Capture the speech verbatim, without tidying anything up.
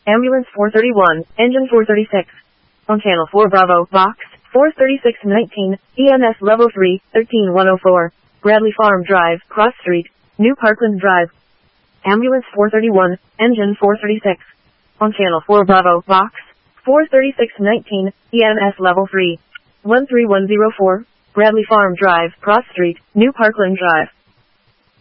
Ambulance four thirty-one, Engine four thirty-six. On Channel four Bravo, Box, four thirty-six nineteen, E M S Level three, thirteen one oh four, Bradley Farm Drive, Cross Street, New Parkland Drive. Ambulance four thirty-one, Engine four thirty-six. On Channel four Bravo, Box, four thirty-six nineteen, E M S Level three, one three one oh four, Bradley Farm Drive, Cross Street, New Parkland Drive.